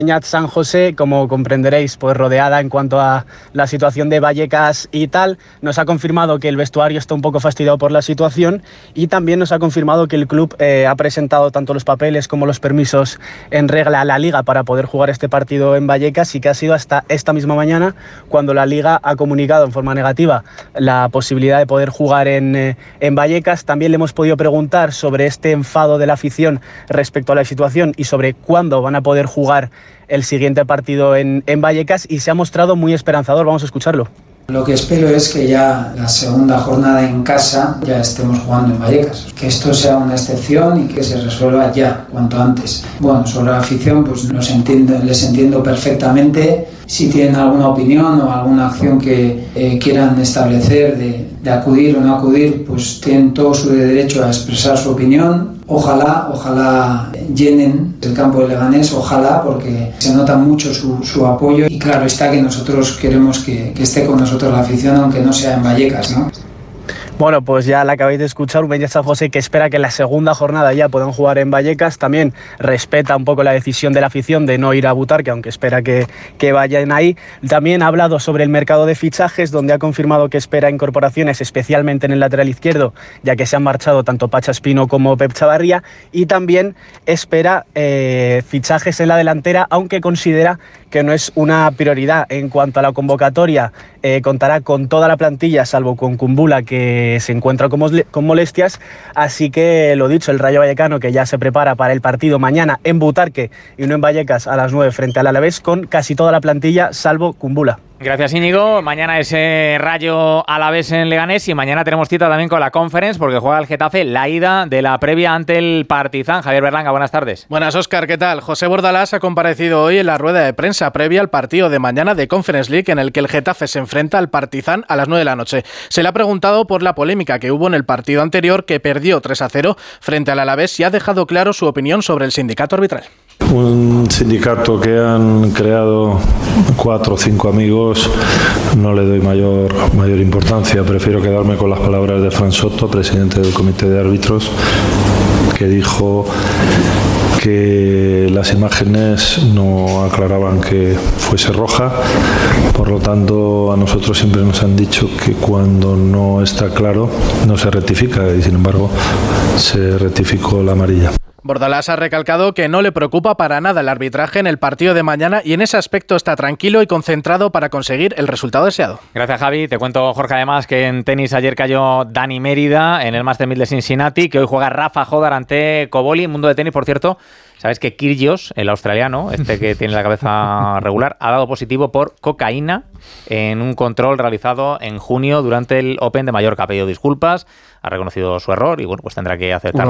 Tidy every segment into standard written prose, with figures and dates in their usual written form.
Peñat San José, como comprenderéis, pues rodeada en cuanto a la situación de Vallecas y tal. Nos ha confirmado que el vestuario está un poco fastidiado por la situación y también nos ha confirmado que el club ha presentado tanto los papeles como los permisos en regla a la Liga para poder jugar este partido en Vallecas, y que ha sido hasta esta misma mañana cuando la Liga ha comunicado en forma negativa la posibilidad de poder jugar en Vallecas. También le hemos podido preguntar sobre este enfado de la afición respecto a la situación y sobre cuándo van a poder jugar el siguiente partido en Vallecas, y se ha mostrado muy esperanzador. Vamos a escucharlo. Lo que espero es que ya la segunda jornada en casa ya estemos jugando en Vallecas, que esto sea una excepción y que se resuelva ya, cuanto antes. Bueno, sobre la afición, pues les entiendo perfectamente. Si tienen alguna opinión o alguna acción que quieran establecer de acudir o no acudir, pues tienen todo su derecho a expresar su opinión. Ojalá llenen el campo de Leganés, ojalá, porque se nota mucho su apoyo, y claro está que nosotros queremos que esté con nosotros la afición, aunque no sea en Vallecas, ¿no? Bueno, pues ya la acabáis de escuchar, un Peñat San José que espera que en la segunda jornada ya puedan jugar en Vallecas. También respeta un poco la decisión de la afición de no ir a Butarque, aunque espera que vayan ahí. También ha hablado sobre el mercado de fichajes, donde ha confirmado que espera incorporaciones, especialmente en el lateral izquierdo, ya que se han marchado tanto Pacha Espino como Pep Chavarría, y también espera fichajes en la delantera, aunque considera que no es una prioridad. En cuanto a la convocatoria, contará con toda la plantilla, salvo con Kumbula, que se encuentra con molestias. Así que lo dicho, el Rayo Vallecano, que ya se prepara para el partido mañana en Butarque y no en Vallecas a las 9 frente al Alavés, con casi toda la plantilla, salvo Kumbula. Gracias, Íñigo. Mañana ese Rayo Alavés en Leganés, y mañana tenemos cita también con la Conference, porque juega el Getafe la ida de la previa ante el Partizan. Javier Berlanga, buenas tardes. Buenas, Óscar, ¿qué tal? José Bordalás ha comparecido hoy en la rueda de prensa previa al partido de mañana de Conference League, en el que el Getafe se enfrenta al Partizan a las 9 de la noche. Se le ha preguntado por la polémica que hubo en el partido anterior, que perdió 3-0 frente al Alavés, y ha dejado claro su opinión sobre el sindicato arbitral. Un sindicato que han creado 4 o 5 amigos, no le doy mayor importancia. Prefiero quedarme con las palabras de Fran Soto, presidente del comité de árbitros, que dijo que las imágenes no aclaraban que fuese roja. Por lo tanto, a nosotros siempre nos han dicho que cuando no está claro no se rectifica, y sin embargo se rectificó la amarilla. Bordalás ha recalcado que no le preocupa para nada el arbitraje en el partido de mañana, y en ese aspecto está tranquilo y concentrado para conseguir el resultado deseado. Gracias, Javi. Te cuento, Jorge, además, que en tenis ayer cayó Dani Mérida en el Master 1000 de Cincinnati, que hoy juega Rafa Jodar ante Koboli. Mundo de tenis, por cierto. Sabes que Kyrgios, el australiano, que tiene la cabeza regular, ha dado positivo por cocaína en un control realizado en junio durante el Open de Mallorca. Ha pedido disculpas, ha reconocido su error y bueno, pues tendrá que aceptar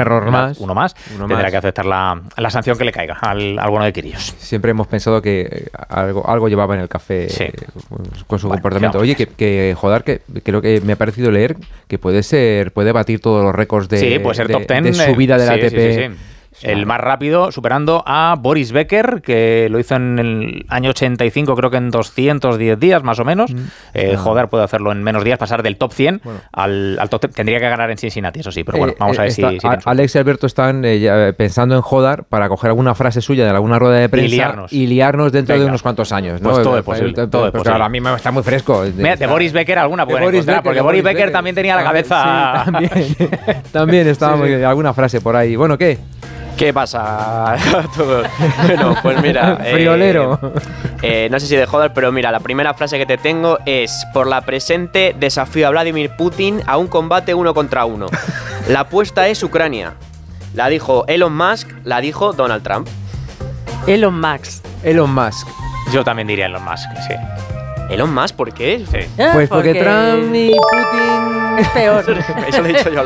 uno más. Tendrá que aceptar la sanción que le caiga al bueno de Kyrgios. Siempre hemos pensado que algo llevaba en el café, sí, con su comportamiento. Oye, que Jodar, que creo que me ha parecido leer que puede batir todos los récords de puede ser top 10 de subida del ATP. Sí. El más rápido, superando a Boris Becker, que lo hizo en el año 85, creo que en 210 días más o menos. Jodar puede hacerlo en menos días, pasar del top 100 al top 10. Tendría que ganar en Cincinnati, eso sí, pero bueno, vamos a ver si Alex y Alberto están pensando en Jodar para coger alguna frase suya de alguna rueda de prensa y liarnos dentro de unos cuantos años, ¿no? Pues todo es posible. Pero ahora mismo está muy fresco. De Boris Becker alguna puede encontrar, porque Boris Becker también tenía la cabeza... Sí, también estaba alguna frase por ahí. Bueno, ¿qué? ¿Qué pasa? Bueno, pues mira... Friolero. No sé si de Jodar, pero mira, la primera frase que te tengo es: por la presente desafío a Vladimir Putin a un combate 1 contra 1. La apuesta es Ucrania. La dijo Elon Musk, la dijo Donald Trump. Elon Musk. Yo también diría Elon Musk, sí. ¿Elon Musk? ¿Por qué? Sí. Pues porque Trump y Putin es peor. Eso lo he dicho yo,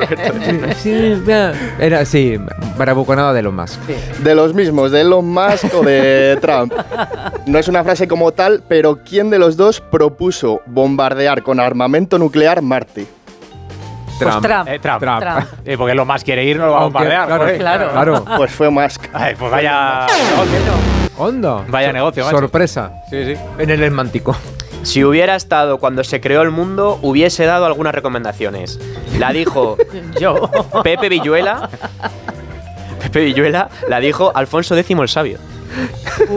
Alberto. Era así, bravuconada de Elon Musk. Sí. De los mismos, de Elon Musk o de Trump. No es una frase como tal, pero ¿quién de los dos propuso bombardear con armamento nuclear Marte? Trump. Porque Elon Musk quiere ir, no lo va a bombardear. Claro. Pues fue Musk. Ay, pues vaya negocio. Onda. Vaya negocio, macho. Sorpresa. Sí. En el Atlántico. Si hubiera estado cuando se creó el mundo, hubiese dado algunas recomendaciones. La dijo yo. Pepe Villuela, la dijo Alfonso X el Sabio.